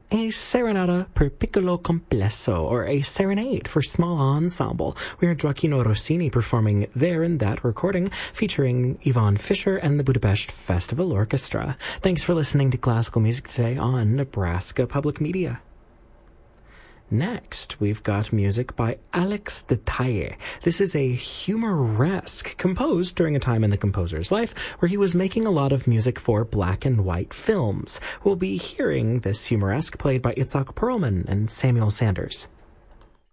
a serenata per piccolo complesso, or a serenade for small ensemble. We heard Gioacchino Rossini performing there in that recording, featuring Yvonne Fisher and the Budapest Festival Orchestra. Thanks for listening to classical music today on Nebraska Public Media. Next, we've got music by Alex de Taille. This is a humoresque composed during a time in the composer's life where he was making a lot of music for black and white films. We'll be hearing this humoresque played by Itzhak Perlman and Samuel Sanders.